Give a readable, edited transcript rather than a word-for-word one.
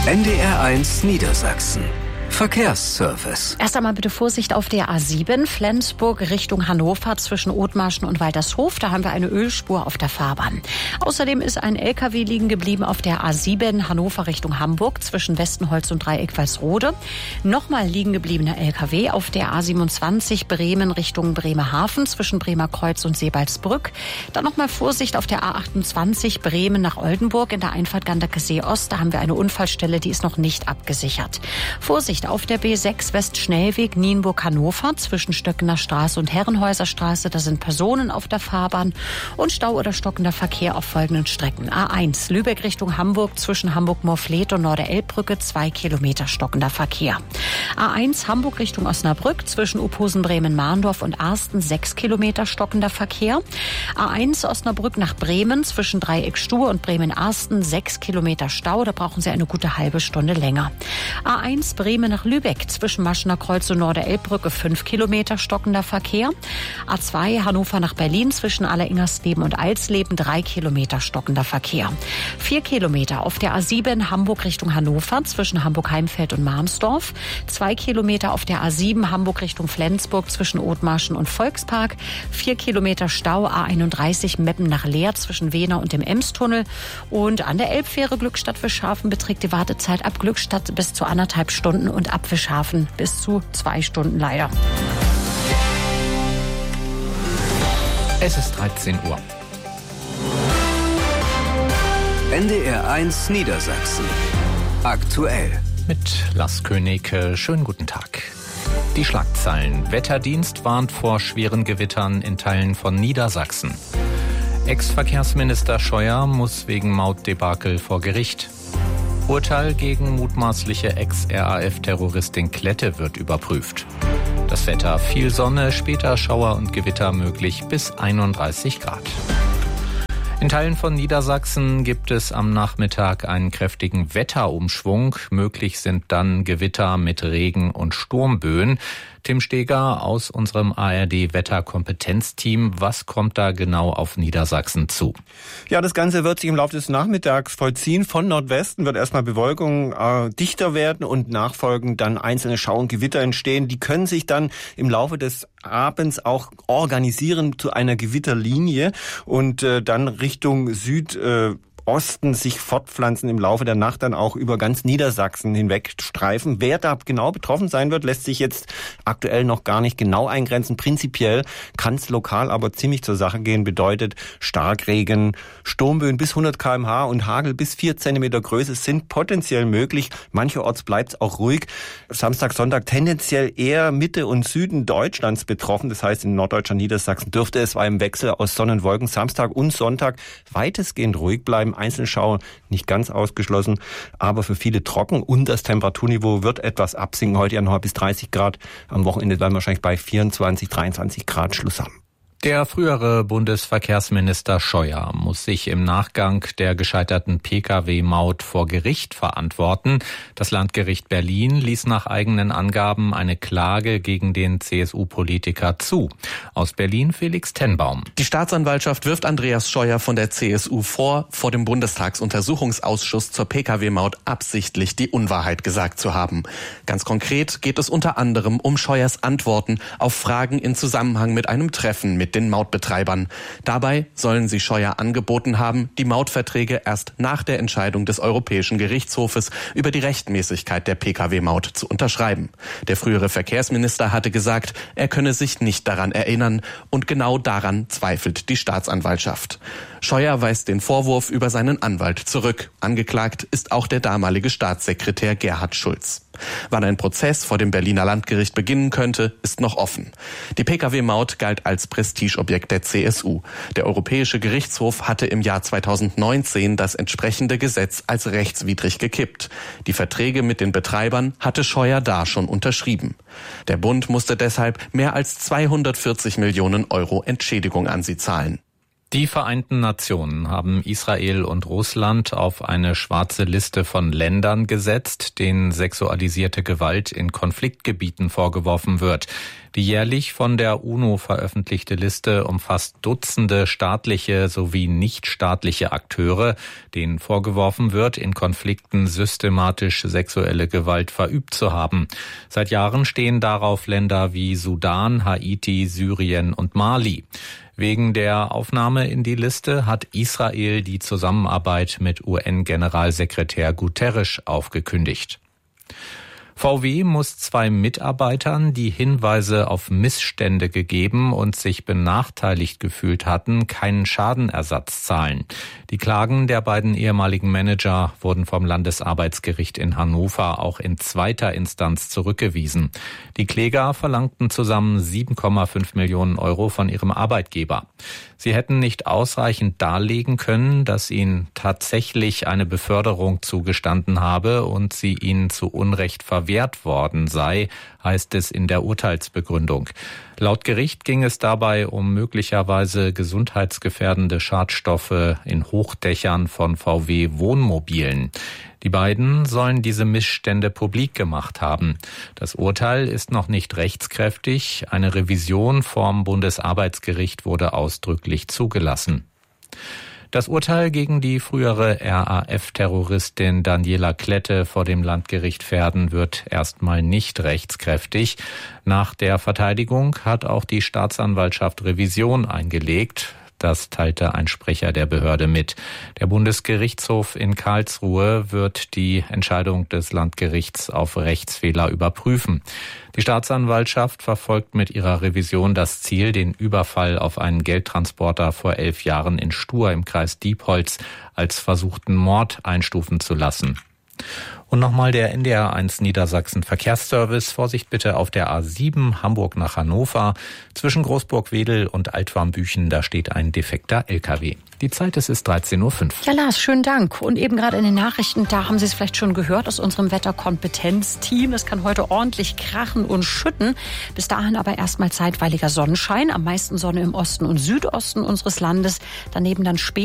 NDR1 Niedersachsen. Verkehrsservice. Erst einmal bitte Vorsicht auf der A7 Flensburg Richtung Hannover zwischen Othmarschen und Waltershof. Da haben wir eine Ölspur auf der Fahrbahn. Außerdem ist ein LKW liegen geblieben auf der A7 Hannover Richtung Hamburg zwischen Westenholz und Dreieck-Walsrode. Nochmal liegen gebliebener LKW auf der A27 Bremen Richtung Bremerhaven zwischen Bremerkreuz und Sebalsbrück. Dann nochmal Vorsicht auf der A28 Bremen nach Oldenburg in der Einfahrt Ganderkesee Ost. Da haben wir eine Unfallstelle, die ist noch nicht abgesichert. Vorsicht auf der B6 Westschnellweg Nienburg-Hannover zwischen Stöckener Straße und Herrenhäuser Straße. Da sind Personen auf der Fahrbahn und Stau oder stockender Verkehr auf folgenden Strecken. A1 Lübeck Richtung Hamburg zwischen Hamburg-Moorfleet und Norderelbbrücke 2 Kilometer stockender Verkehr. A1 Hamburg Richtung Osnabrück zwischen Uphosen-Bremen-Mahndorf und Arsten 6 Kilometer stockender Verkehr. A1 Osnabrück nach Bremen zwischen Dreieck-Stuhe und Bremen-Arsten 6 Kilometer Stau. Da brauchen Sie eine gute halbe Stunde länger. A1 Bremen nach Lübeck zwischen Maschener Kreuz und Norderelbbrücke 5 Kilometer stockender Verkehr. A2 Hannover nach Berlin zwischen Alleringersleben und Alsleben 3 Kilometer stockender Verkehr. 4 Kilometer auf der A7 Hamburg Richtung Hannover zwischen Hamburg-Heimfeld und Marmsdorf. 2 Kilometer auf der A7 Hamburg Richtung Flensburg zwischen Othmarschen und Volkspark. 4 Kilometer Stau A31 Meppen nach Leer zwischen Wehner und dem Emstunnel. Und an der Elbfähre Glückstadt-Wischhafen beträgt die Wartezeit ab Glückstadt bis zu 1,5 Stunden und ab Wischhafen bis zu 2 Stunden leider. Es ist 13 Uhr. NDR1 Niedersachsen. Aktuell. Mit Lars König, schönen guten Tag. Die Schlagzeilen. Wetterdienst warnt vor schweren Gewittern in Teilen von Niedersachsen. Ex-Verkehrsminister Scheuer muss wegen Mautdebakel vor Gericht. Urteil gegen mutmaßliche Ex-RAF-Terroristin Klette wird überprüft. Das Wetter: viel Sonne, später Schauer und Gewitter möglich bis 31 Grad. In Teilen von Niedersachsen gibt es am Nachmittag einen kräftigen Wetterumschwung. Möglich sind dann Gewitter mit Regen und Sturmböen. Tim Steger aus unserem ARD-Wetterkompetenzteam. Was kommt da genau auf Niedersachsen zu? Ja, das Ganze wird sich im Laufe des Nachmittags vollziehen. Von Nordwesten wird erstmal Bewölkung dichter werden und nachfolgend dann einzelne Schauer und Gewitter entstehen. Die können sich dann im Laufe des Abends auch organisieren zu einer Gewitterlinie und dann Richtung Südosten sich fortpflanzen, im Laufe der Nacht dann auch über ganz Niedersachsen hinweg streifen. Wer da genau betroffen sein wird, lässt sich jetzt aktuell noch gar nicht genau eingrenzen. Prinzipiell kann es lokal aber ziemlich zur Sache gehen. Bedeutet Starkregen, Sturmböen bis 100 km/h und Hagel bis 4 Zentimeter Größe sind potenziell möglich. Mancherorts bleibt es auch ruhig. Samstag, Sonntag tendenziell eher Mitte und Süden Deutschlands betroffen. Das heißt, in Norddeutschland, Niedersachsen dürfte es bei einem Wechsel aus Sonne und Wolken Samstag und Sonntag weitestgehend ruhig bleiben. Einzelschauer nicht ganz ausgeschlossen, aber für viele trocken und das Temperaturniveau wird etwas absinken. Heute ja noch bis 30 Grad. Am Wochenende dann wahrscheinlich bei 24, 23 Grad Schluss haben. Der frühere Bundesverkehrsminister Scheuer muss sich im Nachgang der gescheiterten Pkw-Maut vor Gericht verantworten. Das Landgericht Berlin ließ nach eigenen Angaben eine Klage gegen den CSU-Politiker zu. Aus Berlin Felix Tenbaum. Die Staatsanwaltschaft wirft Andreas Scheuer von der CSU vor dem Bundestagsuntersuchungsausschuss zur Pkw-Maut absichtlich die Unwahrheit gesagt zu haben. Ganz konkret geht es unter anderem um Scheuers Antworten auf Fragen in Zusammenhang mit einem Treffen mit den Mautbetreibern. Dabei sollen sie Scheuer angeboten haben, die Mautverträge erst nach der Entscheidung des Europäischen Gerichtshofes über die Rechtmäßigkeit der Pkw-Maut zu unterschreiben. Der frühere Verkehrsminister hatte gesagt, er könne sich nicht daran erinnern und genau daran zweifelt die Staatsanwaltschaft. Scheuer weist den Vorwurf über seinen Anwalt zurück. Angeklagt ist auch der damalige Staatssekretär Gerhard Schulz. Wann ein Prozess vor dem Berliner Landgericht beginnen könnte, ist noch offen. Die Pkw-Maut galt als Prestigeobjekt der CSU. Der Europäische Gerichtshof hatte im Jahr 2019 das entsprechende Gesetz als rechtswidrig gekippt. Die Verträge mit den Betreibern hatte Scheuer da schon unterschrieben. Der Bund musste deshalb mehr als 240 Millionen Euro Entschädigung an sie zahlen. Die Vereinten Nationen haben Israel und Russland auf eine schwarze Liste von Ländern gesetzt, denen sexualisierte Gewalt in Konfliktgebieten vorgeworfen wird. Die jährlich von der UNO veröffentlichte Liste umfasst Dutzende staatliche sowie nichtstaatliche Akteure, denen vorgeworfen wird, in Konflikten systematisch sexuelle Gewalt verübt zu haben. Seit Jahren stehen darauf Länder wie Sudan, Haiti, Syrien und Mali. Wegen der Aufnahme in die Liste hat Israel die Zusammenarbeit mit UN-Generalsekretär Guterres aufgekündigt. VW muss 2 Mitarbeitern, die Hinweise auf Missstände gegeben und sich benachteiligt gefühlt hatten, keinen Schadenersatz zahlen. Die Klagen der beiden ehemaligen Manager wurden vom Landesarbeitsgericht in Hannover auch in 2. Instanz zurückgewiesen. Die Kläger verlangten zusammen 7,5 Millionen Euro von ihrem Arbeitgeber. Sie hätten nicht ausreichend darlegen können, dass ihnen tatsächlich eine Beförderung zugestanden habe und sie ihnen zu Unrecht verwehrt worden sei, heißt es in der Urteilsbegründung. Laut Gericht ging es dabei um möglicherweise gesundheitsgefährdende Schadstoffe in Hochdächern von VW-Wohnmobilen. Die beiden sollen diese Missstände publik gemacht haben. Das Urteil ist noch nicht rechtskräftig. Eine Revision vom Bundesarbeitsgericht wurde ausdrücklich zugelassen. Das Urteil gegen die frühere RAF-Terroristin Daniela Klette vor dem Landgericht Verden wird erstmal nicht rechtskräftig. Nach der Verteidigung hat auch die Staatsanwaltschaft Revision eingelegt. Das teilte ein Sprecher der Behörde mit. Der Bundesgerichtshof in Karlsruhe wird die Entscheidung des Landgerichts auf Rechtsfehler überprüfen. Die Staatsanwaltschaft verfolgt mit ihrer Revision das Ziel, den Überfall auf einen Geldtransporter vor 11 Jahren in Stur im Kreis Diepholz als versuchten Mord einstufen zu lassen. Und nochmal der NDR1 Niedersachsen Verkehrsservice. Vorsicht bitte auf der A7 Hamburg nach Hannover. Zwischen Großburg-Wedel und Altwarmbüchen, da steht ein defekter LKW. Die Zeit ist 13:05 Uhr. Ja, Lars, schönen Dank. Und eben gerade in den Nachrichten, da haben Sie es vielleicht schon gehört aus unserem Wetterkompetenzteam. Es kann heute ordentlich krachen und schütten. Bis dahin aber erstmal zeitweiliger Sonnenschein. Am meisten Sonne im Osten und Südosten unseres Landes. Daneben dann später